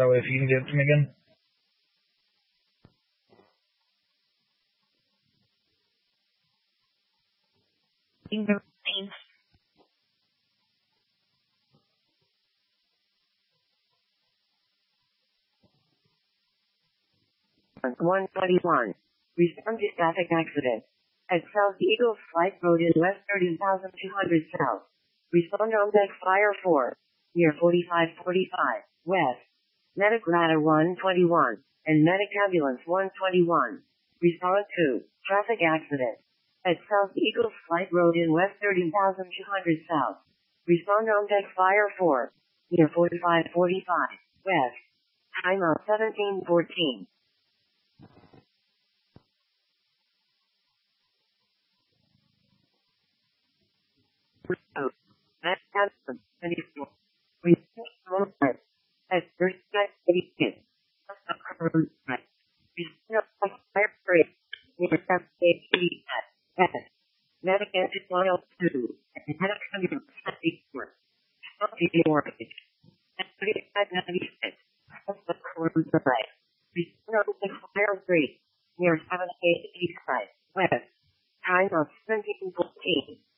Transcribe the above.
So if you can give it to me again. In the range 121. Respond to traffic accident. At South Eagles Flight Road in West 13,200 South. Respond on deck Fire 4. Near 4545. West. Medic Ladder 121. And Medic Ambulance 121. Respond to traffic accident. At South Eagles Flight Road in West 13,200 South. Respond on deck Fire 4. Near 4545. West. Time out 1714. Out. That's Hanson, 24. We think moment. As first night, we did. We still like fire free. We were some safety at S. Medic exit 102. And Medic 174. Something more. And 3596. That's the cruise right. We still like fire free. Near 7885. West. Time of 1714.